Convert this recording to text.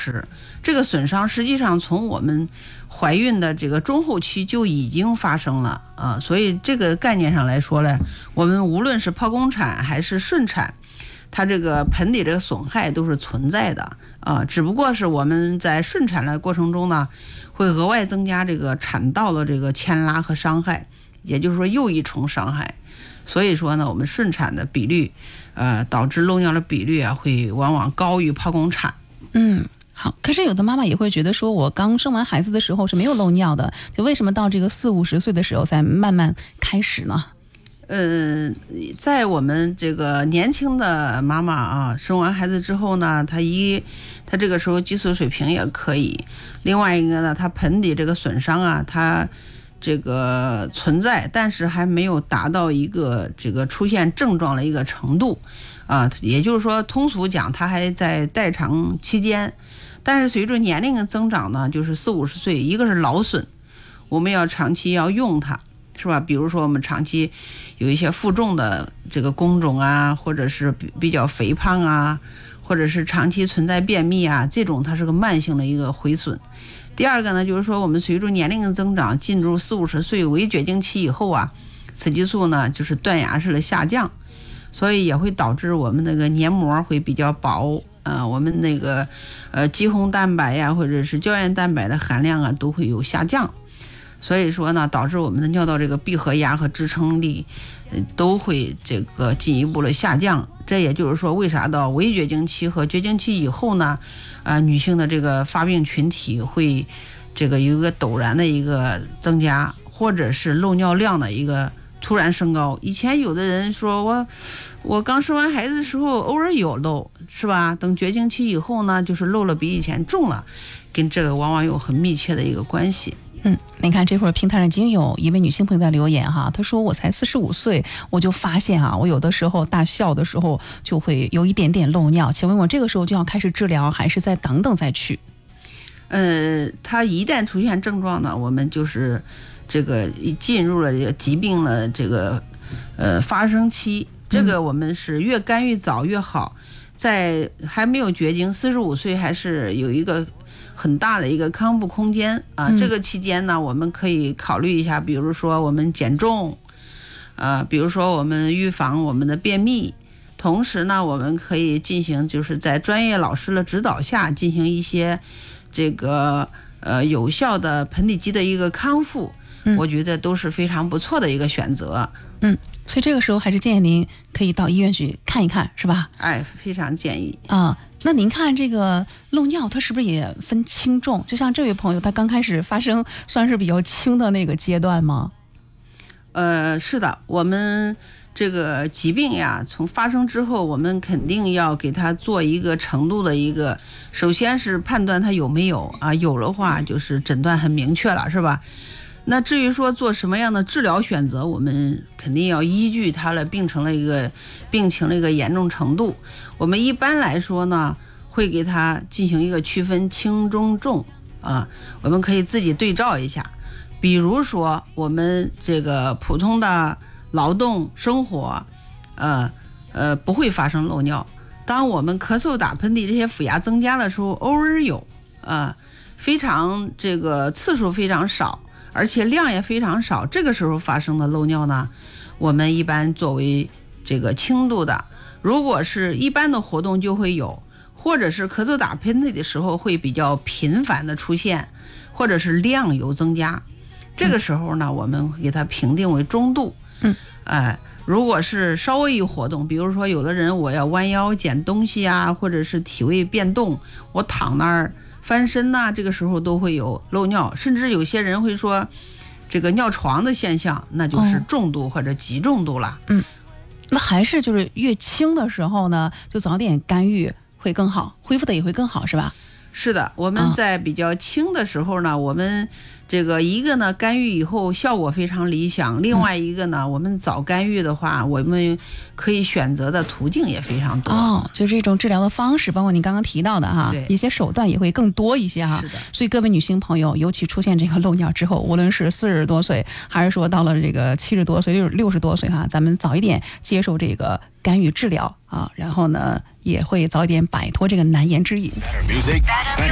吃。这个损伤实际上从我们怀孕的这个中后期就已经发生了啊，所以这个概念上来说呢，我们无论是剖宫产还是顺产，它这个盆底这个损害都是存在的啊，只不过是我们在顺产的过程中呢，会额外增加这个产道的这个牵拉和伤害，也就是说又一重伤害。所以说呢，我们顺产的比率，导致漏尿的比率啊，会往往高于剖宫产。 好，可是有的妈妈也会觉得说，我刚生完孩子的时候是没有漏尿的，就为什么到这个40-50岁的时候才慢慢开始呢？ 在我们这个年轻的妈妈啊，生完孩子之后呢，她这个时候激素水平也可以，另外一个呢，她盆底这个损伤啊，它这个存在，但是还没有达到一个这个出现症状的一个程度啊，也就是说，通俗讲，它还在代偿期间。但是随着年龄的增长呢，就是40-50岁，一个是劳损，我们要长期要用它，是吧？比如说我们长期有一些负重的这个工种啊，或者是比较肥胖啊，或者是长期存在便秘啊，这种它是个慢性的一个毁损。第二个呢，就是说我们随着年龄的增长，进入40-50岁围绝经期以后啊，雌激素呢就是断崖式的下降，所以也会导致我们那个黏膜会比较薄，我们那个肌红蛋白呀，或者是胶原蛋白的含量啊都会有下降，所以说呢，导致我们的尿道这个闭合压和支撑力都会这个进一步的下降。这也就是说，为啥到围绝经期和绝经期以后呢，女性的这个发病群体会这个有一个陡然的一个增加，或者是漏尿量的一个突然升高。以前有的人说我刚生完孩子的时候偶尔有漏，是吧？等绝经期以后呢，就是漏了比以前重了，跟这个往往有很密切的一个关系。 你看这会儿平台上已经有一位女性朋友在留言哈，她说我才45岁，我就发现啊，我有的时候大笑的时候就会有一点点漏尿，请问我这个时候就要开始治疗，还是再等等再去？ 它一旦出现症状呢，我们就是这个进入了这个疾病的这个发生期，这个我们是越干预早越好。在还没有绝经，45岁还是有一个很大的一个康复空间啊。这个期间呢，我们可以考虑一下，比如说我们减重，比如说我们预防我们的便秘，同时呢，我们可以进行就是在专业老师的指导下进行一些这个有效的盆底肌的一个康复，我觉得都是非常不错的一个选择。 所以这个时候还是建议您可以到医院去看一看，是吧？ 非常建议啊。那您看这个漏尿，它是不是也分轻重？就像这位朋友，他刚开始发生算是比较轻的那个阶段吗？ 是的，我们这个疾病呀，从发生之后，我们肯定要给它做一个程度的一个，首先是判断它有没有啊，有的话就是诊断很明确了，是吧？那至于说做什么样的治疗选择，我们肯定要依据它的病情的一个严重程度。我们一般来说呢，会给它进行一个区分轻中重啊，我们可以自己对照一下。比如说我们这个普通的劳动生活，不会发生漏尿。当我们咳嗽、打喷嚏这些腹压增加的时候，偶尔有非常这个次数非常少，而且量也非常少，这个时候发生的漏尿呢，我们一般作为这个轻度的。如果是一般的活动就会有，或者是咳嗽打喷嚏的时候会比较频繁的出现，或者是量有增加，这个时候呢，我们会给它评定为中度。如果是稍微有活动，比如说有的人我要弯腰捡东西啊，或者是体位变动，我躺那儿翻身呐，这个时候都会有漏尿，甚至有些人会说这个尿床的现象，那就是重度或者极重度了。 那还是就是越轻的时候呢，就早点干预会更好，恢复的也会更好，是吧？ 是的，我们在比较轻的时候呢，我们这个一个呢干预以后效果非常理想，另外一个呢，我们早干预的话，我们可以选择的途径也非常多。 就是一种治疗的方式，包括您刚刚提到的哈，一些手段也会更多一些哈。 是的。 所以各位女性朋友，尤其出现这个漏尿之后，无论是40多岁，还是说到了这个70多岁、60多岁哈，咱们早一点接受这个干预治疗啊，然后呢，也会早一点摆脱这个难言之隐。